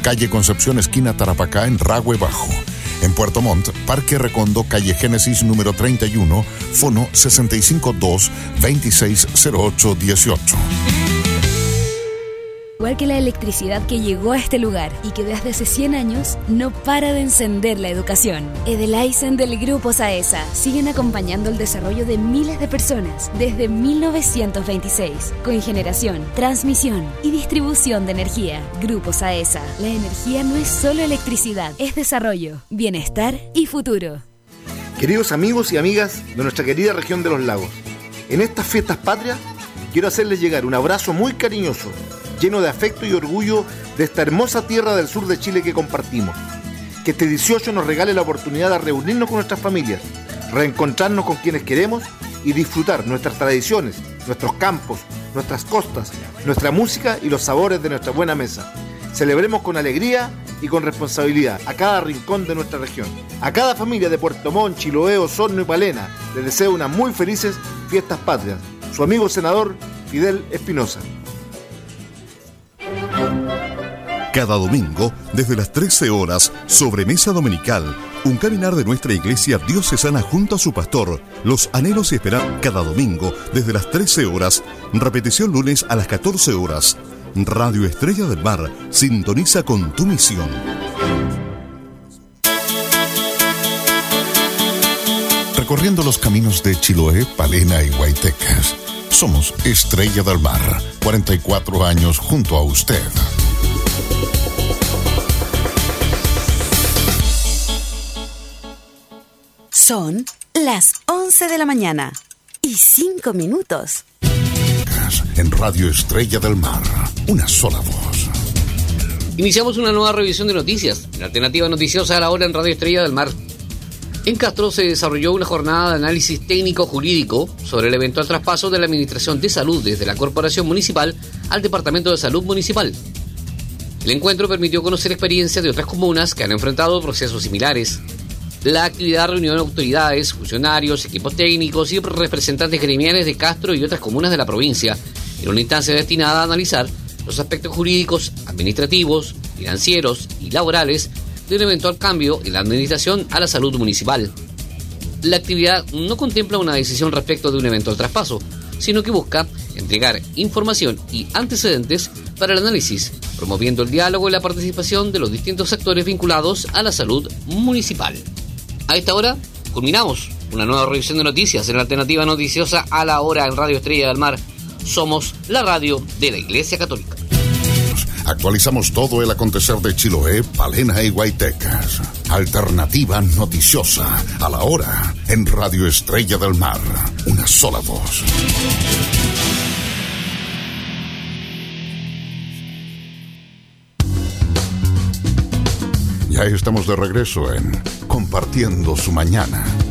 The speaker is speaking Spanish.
calle Concepción, esquina Tarapacá, en Rahue Bajo. En Puerto Montt, Parque Recondo, calle Génesis número 31, fono 652-260818. Igual que la electricidad que llegó a este lugar y que desde hace 100 años no para de encender la educación. Edelaisen del Grupo Saesa siguen acompañando el desarrollo de miles de personas desde 1926, con generación, transmisión y distribución de energía. Grupo Saesa. La energía no es solo electricidad, es desarrollo, bienestar y futuro. Queridos amigos y amigas de nuestra querida región de los lagos, en estas fiestas patrias quiero hacerles llegar un abrazo muy cariñoso, lleno de afecto y orgullo de esta hermosa tierra del sur de Chile que compartimos. Que este 18 nos regale la oportunidad de reunirnos con nuestras familias, reencontrarnos con quienes queremos y disfrutar nuestras tradiciones, nuestros campos, nuestras costas, nuestra música y los sabores de nuestra buena mesa. Celebremos con alegría y con responsabilidad a cada rincón de nuestra región. A cada familia de Puerto Montt, Chiloé, Osorno y Palena les deseo unas muy felices fiestas patrias. Su amigo senador Fidel Espinosa. Cada domingo, desde las 13 horas, sobremesa dominical, un caminar de nuestra iglesia diocesana junto a su pastor, los anhelos y esperanzas. Cada domingo, desde las 13 horas, repetición lunes a las 14 horas. Radio Estrella del Mar, sintoniza con tu misión. Recorriendo los caminos de Chiloé, Palena y Huaytecas, somos Estrella del Mar, 44 años junto a usted. Son las 11 de la mañana y 5 minutos. En Radio Estrella del Mar, una sola voz. Iniciamos una nueva revisión de noticias, la alternativa noticiosa a la hora en Radio Estrella del Mar. En Castro se desarrolló una jornada de análisis técnico-jurídico sobre el eventual traspaso de la Administración de Salud desde la Corporación Municipal al Departamento de Salud Municipal. El encuentro permitió conocer experiencias de otras comunas que han enfrentado procesos similares. La actividad reunió a autoridades, funcionarios, equipos técnicos y representantes gremiales de Castro y otras comunas de la provincia, en una instancia destinada a analizar los aspectos jurídicos, administrativos, financieros y laborales de un eventual cambio en la administración a la salud municipal. La actividad no contempla una decisión respecto de un eventual traspaso, sino que busca entregar información y antecedentes para el análisis, promoviendo el diálogo y la participación de los distintos actores vinculados a la salud municipal. A esta hora, culminamos una nueva revisión de noticias en la alternativa noticiosa a la hora en Radio Estrella del Mar. Somos la radio de la Iglesia Católica. Actualizamos todo el acontecer de Chiloé, Palena y Huaytecas. Alternativa noticiosa a la hora en Radio Estrella del Mar. Una sola voz. Ya estamos de regreso en Compartiendo su Mañana.